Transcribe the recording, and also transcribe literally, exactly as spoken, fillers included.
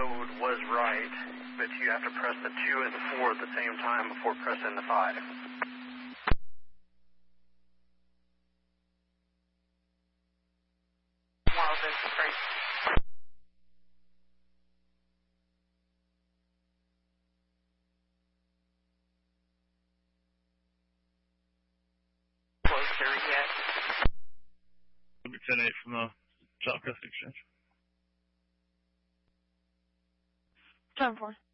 code was right, but you have to press the two and the four at the same time before pressing the five. Wow, this is great. Closer yet. ten eight from the Southwest Exchange. ten four.